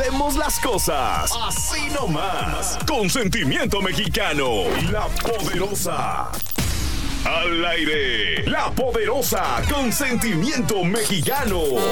hacemos las cosas así nomás, con sentimiento mexicano. La Poderosa. Al aire, La Poderosa con sentimiento mexicano.